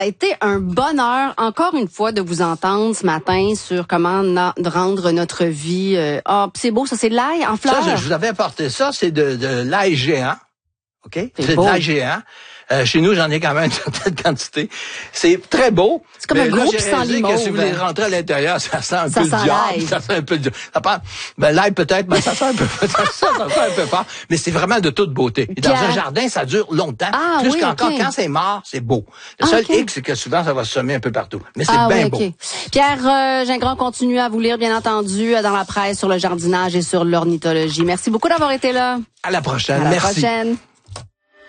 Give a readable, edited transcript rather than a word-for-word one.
Ça a été un bonheur, encore une fois, de vous entendre ce matin sur comment rendre notre vie. C'est beau, ça, c'est de l'ail en fleurs. Ça, je vous avais apporté ça, c'est de l'ail géant. OK? C'est de l'ail géant. Chez nous, j'en ai quand même une certaine quantité. C'est très beau. C'est comme un gros pissenlit mauve. Que si vous les rentrez à l'intérieur, ça sent un peu le diable. Ça sent un peu le diable. L'ail peut-être, mais ça sent un peu, ça sent un peu fort. Mais c'est vraiment de toute beauté. Et dans un jardin, ça dure longtemps. Plus qu'encore, quand c'est mort, c'est beau. Le seul hic, c'est que souvent, ça va se semer un peu partout. Mais c'est bien beau. Pierre Gingras continue à vous lire, bien entendu, dans la presse sur le jardinage et sur l'ornithologie. Merci beaucoup d'avoir été là. À la prochaine. Merci. À la prochaine.